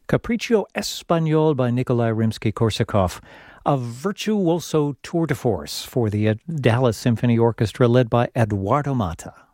Capriccio Espagnol by Nikolai Rimsky-Korsakov, a virtuoso tour de force for the Dallas Symphony Orchestra led by Eduardo Mata.